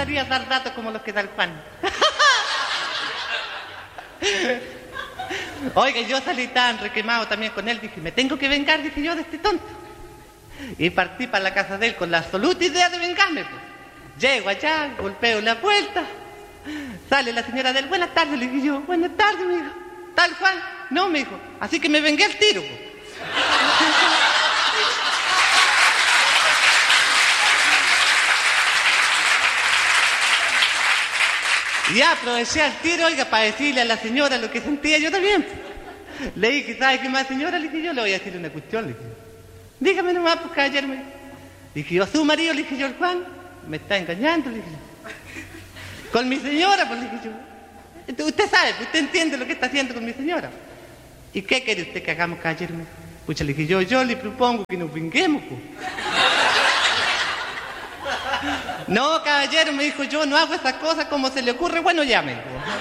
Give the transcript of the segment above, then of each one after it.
gustaría dar datos como los que da el Juan. Oiga, yo salí tan requemado también con él, dije, me tengo que vengar, dije yo, de este tonto. Y partí para la casa de él con la absoluta idea de vengarme, pues. Llego allá, golpeo la puerta, sale la señora de él, buenas tardes, le dije yo, buenas tardes, me dijo. ¿Tal Juan? No, me dijo, así que me vengué al tiro, pues. Y aproveché al tiro, oiga, para decirle a la señora lo que sentía yo también. Le dije, ¿sabe qué más, señora? Le dije yo, le voy a decir una cuestión, le dije. Dígame nomás, pues, caballero. Le dije yo, a su marido, le dije yo, el Juan, me está engañando, le dije yo. Con mi señora, pues, le dije yo. Usted sabe, usted entiende lo que está haciendo con mi señora. ¿Y qué quiere usted que hagamos, caballero? Pucha, le dije yo le propongo que nos venguemos, pues. No, caballero, me dijo, yo no hago esas cosas como se le ocurre, bueno, llame.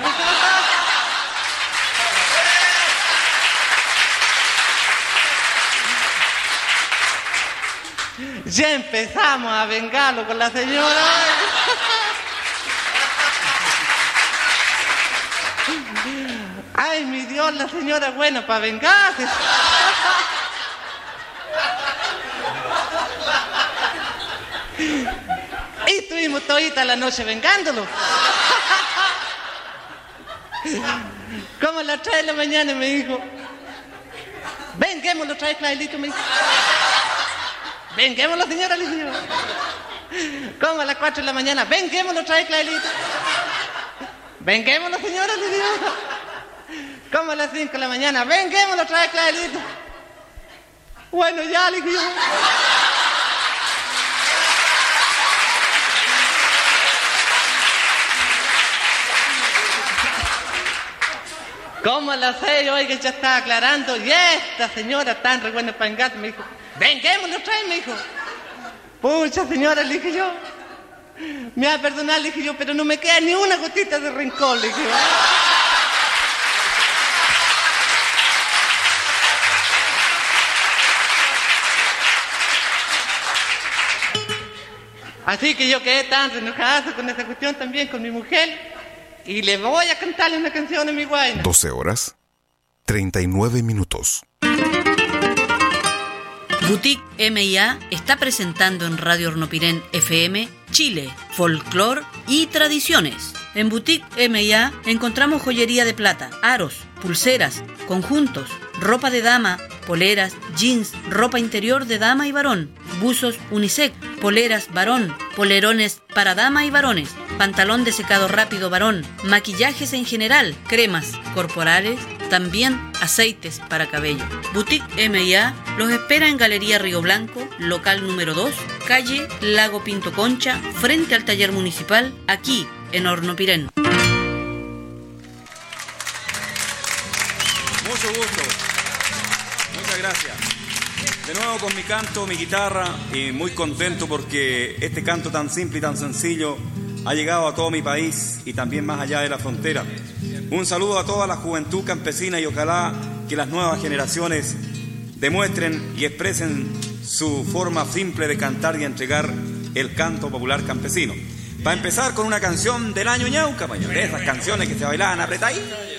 Ya empezamos a vengarlo con la señora. Ay, mi Dios, la señora es buena para vengarse. Y estuvimos todita la noche vengándolo. Como a las 3 de la mañana me dijo, venguémoslo otra vez, Clavelito, me dijo. Venguémoslo, señora, le dije yo. Como a las 4 de la mañana, venguémoslo otra vez, Clavelito. Venguémoslo, señora, le digo. Como a las 5 de la mañana, venguémoslo otra vez, Clavelito. Bueno, ya, le dije yo. Como a las 6, oiga, ya estaba aclarando, y esta señora tan re buena para engañar, me dijo, venguémoslo otra vez, me dijo. Pucha, señora, le dije yo, me va a perdonar, le dije yo, pero no me queda ni una gotita de rencor, le dije yo. Así que yo quedé tan enojada con esa cuestión también con mi mujer. Y le voy a cantarle una canción a mi guayna. 12 horas, 39 minutos. Boutique M&A está presentando en Radio Hornopirén FM Chile, folclor y tradiciones. En Boutique M&A encontramos joyería de plata, aros, pulseras, conjuntos, ropa de dama, poleras, jeans, ropa interior de dama y varón, buzos unisex, poleras varón, polerones para dama y varones, pantalón de secado rápido varón, maquillajes en general, cremas corporales, también aceites para cabello. Boutique M&A los espera en Galería Río Blanco, local número 2, calle Lago Pinto Concha, frente al taller municipal, aquí en Hornopirén. Mucho gusto. Muchas gracias. De nuevo con mi canto, mi guitarra, y muy contento porque este canto tan simple y tan sencillo ha llegado a todo mi país y también más allá de la frontera. Un saludo a toda la juventud campesina y ojalá que las nuevas generaciones demuestren y expresen su forma simple de cantar y entregar el canto popular campesino. Para empezar con una canción del año ñauca, de esas canciones que se bailaban apretaditas.